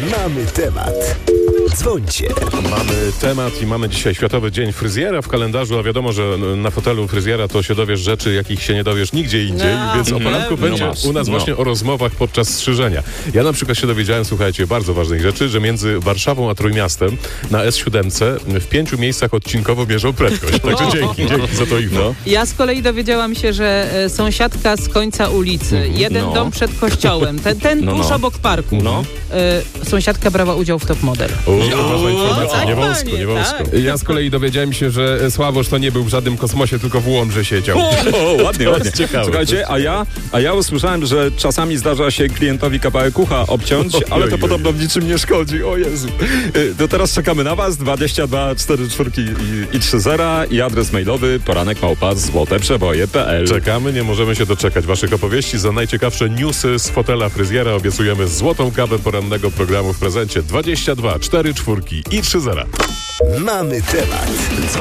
Mamy temat. Dzwońcie. Mamy temat i mamy dzisiaj Światowy Dzień Fryzjera w kalendarzu, a wiadomo, że na fotelu fryzjera to się dowiesz rzeczy, jakich się nie dowiesz nigdzie indziej, więc o poranku będzie u nas właśnie o rozmowach podczas strzyżenia. Ja na przykład się dowiedziałem, słuchajcie, bardzo ważnych rzeczy, że między Warszawą a Trójmiastem na S7 w 5 miejscach odcinkowo mierzą prędkość. Także dzięki za to info. Ja z kolei dowiedziałam się, że sąsiadka z końca ulicy, jeden dom przed kościołem, ten tuż obok parku, sąsiadka brała udział w Top Model. Ważna informacja, tak, nie wąsko, panie, nie wąsko. tak. Ja z kolei dowiedziałem się, że Sławosz to nie był w żadnym kosmosie, tylko w Łomży siedział. Ładnie. Ciekawe. Słuchajcie, a ja usłyszałem, że czasami zdarza się klientowi kawałek ucha obciąć, ale to podobno w niczym nie szkodzi. O Jezu. To teraz czekamy na was. 22 44 i 30 i adres mailowy poranek@złoteprzeboje.pl. Czekamy, nie możemy się doczekać waszych opowieści. Za najciekawsze newsy z fotela fryzjera obiecujemy złotą kawę porannego programu w prezencie. 22 44 i 30. Mamy temat.